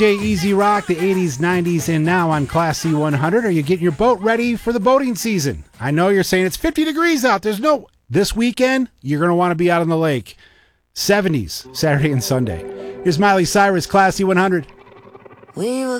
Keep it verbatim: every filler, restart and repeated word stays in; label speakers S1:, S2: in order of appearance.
S1: Easy Rock, the eighties, nineties, and now on Class C one hundred. Are you getting your boat ready for the boating season? I know you're saying it's fifty degrees out. There's no... This weekend, you're going to want to be out on the lake. seventies, Saturday and Sunday. Here's Miley Cyrus, Class C one hundred.
S2: We were